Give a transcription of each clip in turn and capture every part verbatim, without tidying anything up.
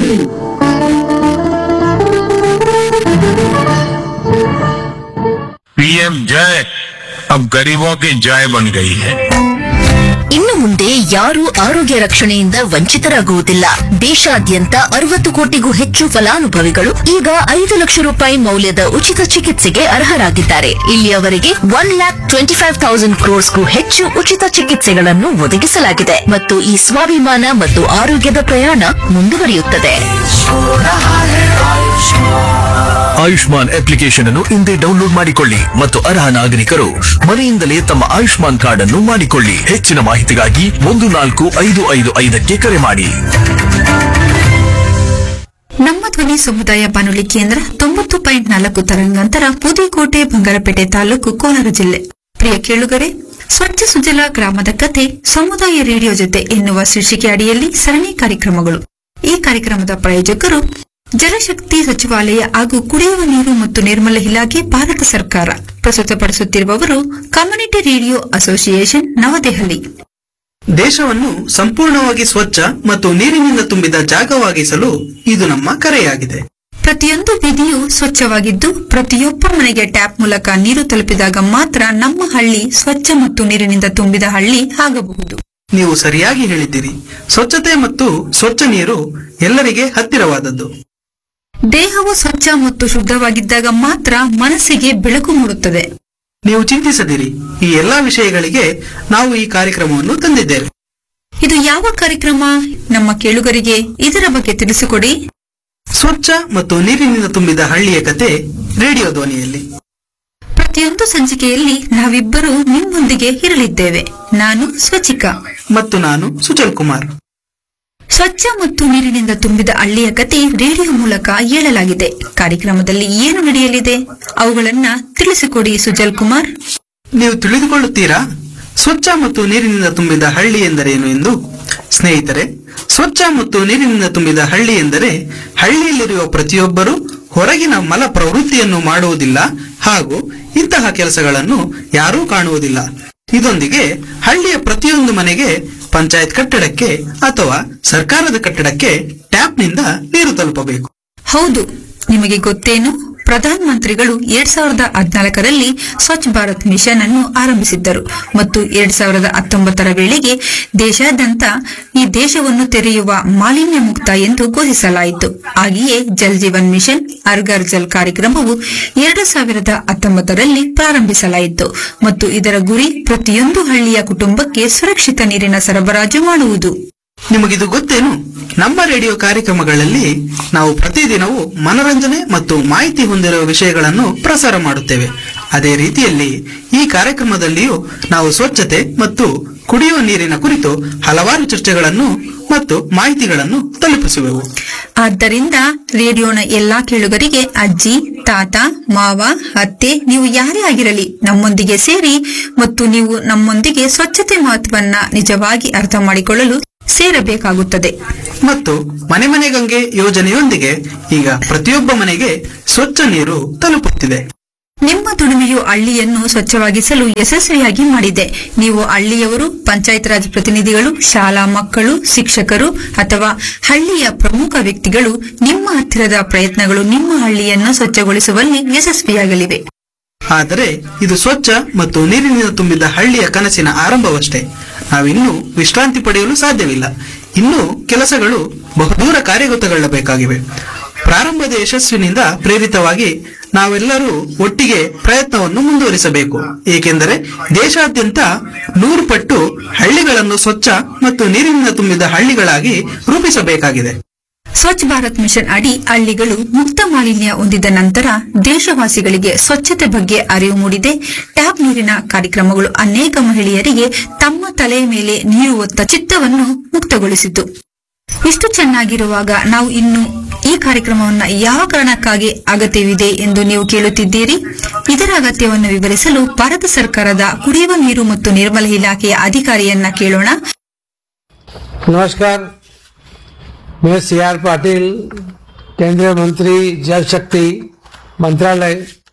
PM जय अब गरीबों की जय बन गई है। ಇನ್ನು ಮುಂದೆ ಯಾರೂ ಆರೋಗ್ಯ ರಕ್ಷಣೆಯಿಂದ ವಂಚಿತರಾಗುವುದಿಲ್ಲ. ದೇಶಾದ್ಯಂತ ಅರವತ್ತು ಕೋಟಿಗೂ ಹೆಚ್ಚು ಫಲಾನುಭವಿಗಳು ಈಗ ಐದು ಲಕ್ಷ ರೂಪಾಯಿ ಮೌಲ್ಯದ ಉಚಿತ ಚಿಕಿತ್ಸೆಗೆ ಅರ್ಹರಾಗಿದ್ದಾರೆ. ಇಲ್ಲಿಯವರೆಗೆ one lac twenty five thousand ಕ್ರೋರ್ಸ್ಗೂ ಹೆಚ್ಚು ಉಚಿತ ಚಿಕಿತ್ಸೆಗಳನ್ನು ಒದಗಿಸಲಾಗಿದೆ ಮತ್ತು ಈ ಸ್ವಾಭಿಮಾನ ಮತ್ತು ಆರೋಗ್ಯದ ಪ್ರಯಾಣ ಮುಂದುವರಿಯುತ್ತದೆ. ಆಯುಷ್ಮಾನ್ ಅಪ್ಲಿಕೇಶನ್ ಅನ್ನು ಇಂದೇ ಡೌನ್ಲೋಡ್ ಮಾಡಿಕೊಳ್ಳಿ ಮತ್ತು ಅರ್ಹ ನಾಗರಿಕರು ಮನೆಯಿಂದಲೇ ತಮ್ಮ ಆಯುಷ್ಮಾನ್ ಕಾರ್ಡ್ ಅನ್ನು ಮಾಡಿಕೊಳ್ಳಿ. ಹೆಚ್ಚಿನ ಮಾಹಿತಿಗಾಗಿ ಒಂದು ನಾಲ್ಕು ಐದು ಐದು ಐದಕ್ಕೆ ಕರೆ ಮಾಡಿ. ನಮ್ಮ ಧ್ವನಿ ಸಮುದಾಯ ಬಾನುಲಿ ಕೇಂದ್ರ ತೊಂಬತ್ತು ಪಾಯಿಂಟ್ ನಾಲ್ಕು ತರಂಗಾಂತರ ಪುದುಕೋಟೆ ಬಂಗಾರಪೇಟೆ ತಾಲೂಕು ಕೋಲಾರ ಜಿಲ್ಲೆ. ಪ್ರಿಯ ಕೇಳುಗರೆ, ಸ್ವಚ್ಛ ಸುಜಲ ಗ್ರಾಮದ ಕಥೆ ಸಮುದಾಯ ರೇಡಿಯೋ ಜೊತೆ ಎನ್ನುವ ಶೀರ್ಷಿಕೆ ಅಡಿಯಲ್ಲಿ ಸರಣಿ ಕಾರ್ಯಕ್ರಮಗಳು. ಈ ಕಾರ್ಯಕ್ರಮದ ಪ್ರಾಯೋಜಕರು ಜಲಶಕ್ತಿ ಸಚಿವಾಲಯ ಹಾಗೂ ಕುಡಿಯುವ ನೀರು ಮತ್ತು ನಿರ್ಮಲ ಇಲಾಖೆ, ಭಾರತ ಸರ್ಕಾರ. ಪ್ರಸ್ತುತಪಡಿಸುತ್ತಿರುವವರು ಕಮ್ಯುನಿಟಿ ರೇಡಿಯೋ ಅಸೋಸಿಯೇಷನ್, ನವದೆಹಲಿ. ದೇಶವನ್ನು ಸಂಪೂರ್ಣವಾಗಿ ಸ್ವಚ್ಛ ಮತ್ತು ನೀರಿನಿಂದ ತುಂಬಿದ ಜಾಗವಾಗಿಸಲು ಇದು ನಮ್ಮ ಕರೆಯಾಗಿದೆ. ಪ್ರತಿಯೊಂದು ಬೀದಿಯೂ ಸ್ವಚ್ಛವಾಗಿದ್ದು ಪ್ರತಿಯೊಬ್ಬ ಮನೆಗೆ ಟ್ಯಾಪ್ ಮೂಲಕ ನೀರು ತಲುಪಿದಾಗ ಮಾತ್ರ ನಮ್ಮ ಹಳ್ಳಿ ಸ್ವಚ್ಛ ಮತ್ತು ನೀರಿನಿಂದ ತುಂಬಿದ ಹಳ್ಳಿ ಆಗಬಹುದು. ನೀವು ಸರಿಯಾಗಿ ಹೇಳಿದ್ದೀರಿ. ಸ್ವಚ್ಛತೆ ಮತ್ತು ಸ್ವಚ್ಛ ನೀರು ಎಲ್ಲರಿಗೆ ಹತ್ತಿರವಾದದ್ದು. ದೇಹವು ಸ್ವಚ್ಛ ಮತ್ತು ಶುದ್ಧವಾಗಿದ್ದಾಗ ಮಾತ್ರ ಮನಸ್ಸಿಗೆ ಬೆಳಕು ಮೂಡುತ್ತದೆ. ನೀವು ಚಿಂತಿಸದಿರಿ, ಈ ಎಲ್ಲಾ ವಿಷಯಗಳಿಗೆ ನಾವು ಈ ಕಾರ್ಯಕ್ರಮವನ್ನು ತಂದಿದ್ದೇವೆ. ಇದು ಯಾವ ಕಾರ್ಯಕ್ರಮ? ನಮ್ಮ ಕೇಳುಗರಿಗೆ ಇದರ ಬಗ್ಗೆ ತಿಳಿಸಿಕೊಡಿ. ಸ್ವಚ್ಛ ಮತ್ತು ನೀರಿನಿಂದ ತುಂಬಿದ ಹಳ್ಳಿಯ ಕತೆ ರೇಡಿಯೋ ಧ್ವನಿಯಲ್ಲಿ. ಪ್ರತಿಯೊಂದು ಸಂಚಿಕೆಯಲ್ಲಿ ನಾವಿಬ್ಬರು ನಿಮ್ಮೊಂದಿಗೆ ಇರಲಿದ್ದೇವೆ. ನಾನು ಸ್ವಚಿಕಾ ಮತ್ತು ನಾನು ಸುಜಲ್ ಕುಮಾರ್. ಸ್ವಚ್ಛ ಮತ್ತು ನೀರಿನಿಂದ ತುಂಬಿದ ಹಳ್ಳಿಯ ಕತೆ ರೇಡಿಯೋ ಮೂಲಕ ಹೇಳಲಾಗಿದೆ. ಕಾರ್ಯಕ್ರಮದಲ್ಲಿ ಏನು ನಡೆಯಲಿದೆ ಅವುಗಳನ್ನ ತಿಳಿಸಿಕೊಡಿ ಸುಜಲ್ ಕುಮಾರ್. ನೀವು ತಿಳಿದುಕೊಳ್ಳುತ್ತೀರಾ ಸ್ವಚ್ಛ ಮತ್ತು ನೀರಿನಿಂದ ತುಂಬಿದ ಹಳ್ಳಿ ಎಂದರೇನು ಎಂದು? ಸ್ನೇಹಿತರೆ, ಸ್ವಚ್ಛ ಮತ್ತು ನೀರಿನಿಂದ ತುಂಬಿದ ಹಳ್ಳಿ ಎಂದರೆ ಹಳ್ಳಿಯಲ್ಲಿರುವ ಪ್ರತಿಯೊಬ್ಬರೂ ಹೊರಗಿನ ಮಲ ಪ್ರವೃತ್ತಿಯನ್ನು ಮಾಡುವುದಿಲ್ಲ ಹಾಗೂ ಇಂತಹ ಕೆಲಸಗಳನ್ನು ಯಾರೂ ಕಾಣುವುದಿಲ್ಲ. ಇದೊಂದಿಗೆ ಹಳ್ಳಿಯ ಪ್ರತಿಯೊಂದು ಮನೆಗೆ, ಪಂಚಾಯತ್ ಕಟ್ಟಡಕ್ಕೆ ಅಥವಾ ಸರ್ಕಾರದ ಕಟ್ಟಡಕ್ಕೆ ಟ್ಯಾಪ್ನಿಂದ ನೀರು ತಲುಪಬೇಕು. ಹೌದು, ನಿಮಗೆ ಗೊತ್ತೇನು? ಪ್ರಧಾನ ಮಂತ್ರಿಗಳು ಎರಡ್ ಸಾವಿರದ ಹದಿನಾಲ್ಕರಲ್ಲಿ ಸ್ವಚ್ಛ ಭಾರತ್ ಮಿಷನ್ ಅನ್ನು ಆರಂಭಿಸಿದ್ದರು ಮತ್ತು ಎರಡ್ ಸಾವಿರದ ಹತ್ತೊಂಬತ್ತರ ವೇಳೆಗೆ ದೇಶಾದ್ಯಂತ ಈ ದೇಶವನ್ನು ತೆರೆಯುವ ಮಾಲಿನ್ಯ ಮುಕ್ತ ಎಂದು ಘೋಷಿಸಲಾಯಿತು. ಹಾಗೆಯೇ ಜಲ್ ಜೀವನ್ ಮಿಷನ್ ಹರ್ ಘರ್ ಜಲ್ ಕಾರ್ಯಕ್ರಮವು ಎರಡು ಸಾವಿರದ ಹತ್ತೊಂಬತ್ತರಲ್ಲಿ ಪ್ರಾರಂಭಿಸಲಾಯಿತು ಮತ್ತು ಇದರ ಗುರಿ ಪ್ರತಿಯೊಂದು ಹಳ್ಳಿಯ ಕುಟುಂಬಕ್ಕೆ ಸುರಕ್ಷಿತ ನೀರಿನ ಸರಬರಾಜು ಮಾಡುವುದು. ನಿಮಗಿದು ಗೊತ್ತೇನು? ನಮ್ಮ ರೇಡಿಯೋ ಕಾರ್ಯಕ್ರಮಗಳಲ್ಲಿ ನಾವು ಪ್ರತಿದಿನವೂ ಮನರಂಜನೆ ಮತ್ತು ಮಾಹಿತಿ ಹೊಂದಿರುವ ವಿಷಯಗಳನ್ನು ಪ್ರಸಾರ ಮಾಡುತ್ತೇವೆ. ಅದೇ ರೀತಿಯಲ್ಲಿ ಈ ಕಾರ್ಯಕ್ರಮದಲ್ಲಿಯೂ ನಾವು ಸ್ವಚ್ಛತೆ ಮತ್ತು ಕುಡಿಯುವ ನೀರಿನ ಕುರಿತು ಹಲವಾರು ಚರ್ಚೆಗಳನ್ನು ಮತ್ತು ಮಾಹಿತಿಗಳನ್ನು ತಲುಪಿಸುವೆವು. ಆದ್ದರಿಂದ ರೇಡಿಯೋನ ಎಲ್ಲಾ ಕೇಳುಗರಿಗೆ ಅಜ್ಜಿ, ತಾತ, ಮಾವ, ಅತ್ತೆ, ನೀವು ಯಾರೇ ಆಗಿರಲಿ ನಮ್ಮೊಂದಿಗೆ ಸೇರಿ ಮತ್ತು ನೀವು ನಮ್ಮೊಂದಿಗೆ ಸ್ವಚ್ಛತೆ ಮಹತ್ವವನ್ನ ನಿಜವಾಗಿ ಅರ್ಥ ಮಾಡಿಕೊಳ್ಳಲು ಸೇರಬೇಕಾಗುತ್ತದೆ. ಮತ್ತು ಮನೆ ಮನೆ ಗಂಗೆ ಯೋಜನೆಯೊಂದಿಗೆ ಈಗ ಪ್ರತಿಯೊಬ್ಬ ಮನೆಗೆ ಸ್ವಚ್ಛ ನೀರು ತಲುಪುತ್ತಿದೆ. ನಿಮ್ಮ ದುಡಿಮೆಯು ಹಳ್ಳಿಯನ್ನು ಸ್ವಚ್ಛವಾಗಿಸಲು ಯಶಸ್ವಿಯಾಗಿ ಮಾಡಿದೆ. ನೀವು ಹಳ್ಳಿಯವರು, ಪಂಚಾಯತ್ ರಾಜ್ ಪ್ರತಿನಿಧಿಗಳು, ಶಾಲಾ ಮಕ್ಕಳು, ಶಿಕ್ಷಕರು ಅಥವಾ ಹಳ್ಳಿಯ ಪ್ರಮುಖ ವ್ಯಕ್ತಿಗಳು, ನಿಮ್ಮ ಹತ್ತಿರದ ಪ್ರಯತ್ನಗಳು ನಿಮ್ಮ ಹಳ್ಳಿಯನ್ನು ಸ್ವಚ್ಛಗೊಳಿಸುವಲ್ಲಿ ಯಶಸ್ವಿಯಾಗಲಿವೆ. ಆದರೆ ಇದು ಸ್ವಚ್ಛ ಮತ್ತು ನೀರಿನಿಂದ ತುಂಬಿದ ಹಳ್ಳಿಯ ಕನಸಿನ ಆರಂಭವಷ್ಟೇ. ನಾವಿನ್ನೂ ವಿಶ್ರಾಂತಿ ಪಡೆಯಲು ಸಾಧ್ಯವಿಲ್ಲ. ಇನ್ನೂ ಕೆಲಸಗಳು ಬಹುದೂರ ಕಾರ್ಯಗತಗೊಳ್ಳಬೇಕಾಗಿವೆ. ಪ್ರಾರಂಭದ ಯಶಸ್ಸಿನಿಂದ ಪ್ರೇರಿತವಾಗಿ ನಾವೆಲ್ಲರೂ ಒಟ್ಟಿಗೆ ಪ್ರಯತ್ನವನ್ನು ಮುಂದುವರಿಸಬೇಕು. ಏಕೆಂದರೆ ದೇಶಾದ್ಯಂತ ನೂರು ಪಟ್ಟು ಹಳ್ಳಿಗಳನ್ನು ಸ್ವಚ್ಛ ಮತ್ತು ನೀರಿನಿಂದ ತುಂಬಿದ ಹಳ್ಳಿಗಳಾಗಿ ರೂಪಿಸಬೇಕಾಗಿದೆ. ಸ್ವಚ್ಛ ಭಾರತ್ ಮಿಷನ್ ಅಡಿ ಹಳ್ಳಿಗಳು ಮುಕ್ತ ಮಾಲಿನ್ಯ ಹೊಂದಿದ ನಂತರ ದೇಶವಾಸಿಗಳಿಗೆ ಸ್ವಚ್ಛತೆ ಬಗ್ಗೆ ಅರಿವು ಮೂಡಿದೆ. ಟ್ಯಾಪ್ ನೀರಿನ ಕಾರ್ಯಕ್ರಮಗಳು ಅನೇಕ ಮಹಿಳೆಯರಿಗೆ ತಮ್ಮ ತಲೆಯ ಮೇಲೆ ನೀರು ಹೊತ್ತ ಚಿತ್ತವನ್ನು ಮುಕ್ತಗೊಳಿಸಿತು. ಇಷ್ಟು ಚೆನ್ನಾಗಿರುವಾಗ ನಾವು ಇನ್ನು ಈ ಕಾರ್ಯಕ್ರಮವನ್ನು ಯಾವ ಕಾರಣಕ್ಕಾಗಿ ಅಗತ್ಯವಿದೆ ಎಂದು ನೀವು ಕೇಳುತ್ತಿದ್ದೀರಿ. ಇದರ ಅಗತ್ಯವನ್ನು ವಿವರಿಸಲು ಭಾರತ ಸರ್ಕಾರದ ಕುಡಿಯುವ ನೀರು ಮತ್ತು ನಿರ್ಮಲ ಇಲಾಖೆಯ ಅಧಿಕಾರಿಯನ್ನ ಕೇಳೋಣ. नमस्कार, मैं सी आर पाटिल, केंद्रीय मंत्री जल शक्ति मंत्रालय।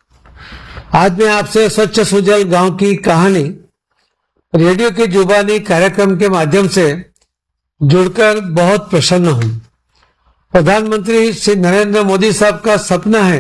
आज मैं आपसे स्वच्छ सुजल गांव की कहानी रेडियो की जुबानी कार्यक्रम के माध्यम से जुड़कर बहुत प्रसन्न हूं प्रधानमंत्री श्री नरेंद्र मोदी साहब का सपना है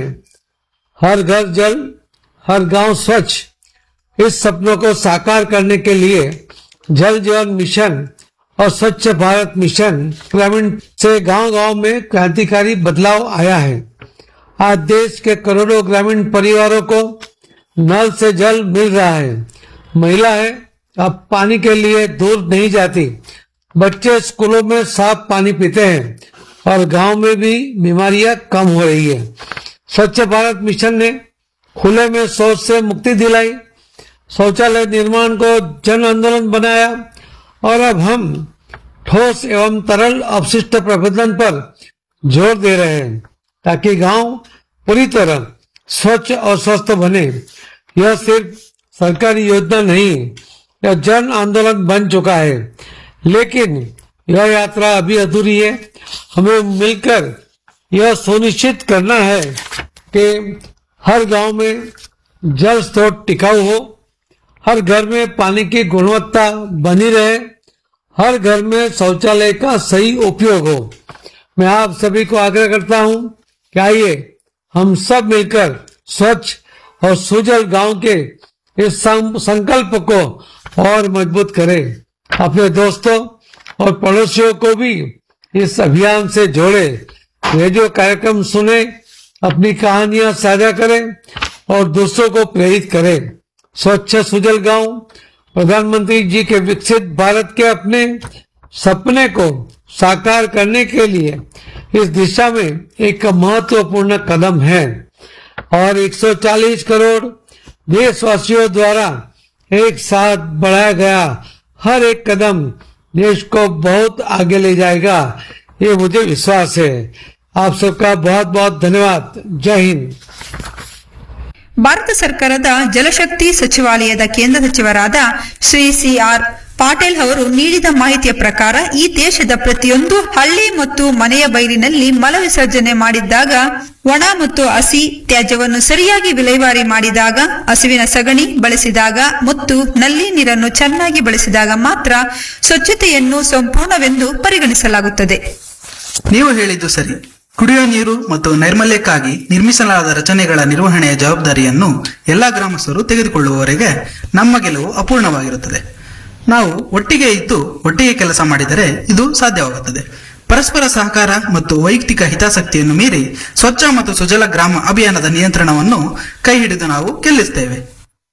हर घर जल, हर गांव स्वच्छ। इस सपनों को साकार करने के लिए जल जीवन मिशन और स्वच्छ भारत मिशन ग्रामीण से गांव गांव में क्रांतिकारी बदलाव आया है। आज देश के करोड़ों ग्रामीण परिवारों को नल से जल मिल रहा है। महिलाएं अब पानी के लिए दूर नहीं जाती, बच्चे स्कूलों में साफ पानी पीते हैं और गांव में भी बीमारियां कम हो रही है। स्वच्छ भारत मिशन ने खुले में शौच से मुक्ति दिलाई, शौचालय निर्माण को जन आंदोलन बनाया और अब हम ठोस एवं तरल अपशिष्ट प्रबंधन पर जोर दे रहे हैं ताकि गांव पूरी तरह स्वच्छ और स्वस्थ बने। यह सिर्फ सरकारी योजना नहीं, यह जन आंदोलन बन चुका है, लेकिन यह यात्रा अभी अधूरी है। हमें मिलकर यह सुनिश्चित करना है कि हर गांव में जल स्रोत टिकाऊ हो, हर घर में पानी की गुणवत्ता बनी रहे, हर घर में शौचालय का सही उपयोग हो। मैं आप सभी को आग्रह करता हूं कि आइए हम सब मिलकर स्वच्छ और सुजल गांव के इस संकल्प को और मजबूत करें। अपने दोस्तों और पड़ोसियों को भी इस अभियान से जोड़े, रेडियो कार्यक्रम सुने, अपनी कहानियां साझा करें और दूसरों को प्रेरित करें। स्वच्छ सुजल गांव प्रधानमंत्री जी के विकसित भारत के अपने सपने को साकार करने के लिए इस दिशा में एक महत्वपूर्ण कदम है और एक सौ चालीस करोड़ देशवासियों द्वारा एक साथ बढ़ाया गया हर एक कदम देश को बहुत आगे ले जाएगा, ये मुझे विश्वास है। आप सबका बहुत बहुत धन्यवाद। जय हिंद। ಭಾರತ ಸರ್ಕಾರದ ಜಲಶಕ್ತಿ ಸಚಿವಾಲಯದ ಕೇಂದ್ರ ಸಚಿವರಾದ ಶ್ರೀ ಸಿ ಆರ್ ಪಾಟೀಲ್ ಅವರು ನೀಡಿದ ಮಾಹಿತಿಯ ಪ್ರಕಾರ ಈ ದೇಶದ ಪ್ರತಿಯೊಂದು ಹಳ್ಳಿ ಮತ್ತು ಮನೆಯ ಬೈಲಿನಲ್ಲಿ ಮಲ ವಿಸರ್ಜನೆ ಮಾಡಿದ್ದಾಗ, ಒಣ ಮತ್ತು ಹಸಿ ತ್ಯಾಜ್ಯವನ್ನು ಸರಿಯಾಗಿ ವಿಲೇವಾರಿ ಮಾಡಿದಾಗ, ಹಸುವಿನ ಸಗಣಿ ಬಳಸಿದಾಗ ಮತ್ತು ನಲ್ಲಿ ನೀರನ್ನು ಚೆನ್ನಾಗಿ ಬಳಸಿದಾಗ ಮಾತ್ರ ಸ್ವಚ್ಛತೆಯನ್ನು ಸಂಪೂರ್ಣವೆಂದು ಪರಿಗಣಿಸಲಾಗುತ್ತದೆ. ನೀವು ಹೇಳಿದ್ದು ಸರಿ. ಕುಡಿಯುವ ನೀರು ಮತ್ತು ನೈರ್ಮಲ್ಯಕ್ಕಾಗಿ ನಿರ್ಮಿಸಲಾದ ರಚನೆಗಳ ನಿರ್ವಹಣೆಯ ಜವಾಬ್ದಾರಿಯನ್ನು ಎಲ್ಲಾ ಗ್ರಾಮಸ್ಥರು ತೆಗೆದುಕೊಳ್ಳುವವರೆಗೆ ನಮ್ಮ ಗೆಲುವು ಅಪೂರ್ಣವಾಗಿರುತ್ತದೆ. ನಾವು ಒಟ್ಟಿಗೆ ಇದ್ದು ಒಟ್ಟಿಗೆ ಕೆಲಸ ಮಾಡಿದರೆ ಇದು ಸಾಧ್ಯವಾಗುತ್ತದೆ. ಪರಸ್ಪರ ಸಹಕಾರ ಮತ್ತು ವೈಯಕ್ತಿಕ ಹಿತಾಸಕ್ತಿಯನ್ನು ಮೀರಿ ಸ್ವಚ್ಛ ಮತ್ತು ಸುಜಲ ಗ್ರಾಮ ಅಭಿಯಾನದ ನಿಯಂತ್ರಣವನ್ನು ಕೈ ಹಿಡಿದು ನಾವು ಗೆಲ್ಲಿಸುತ್ತೇವೆ.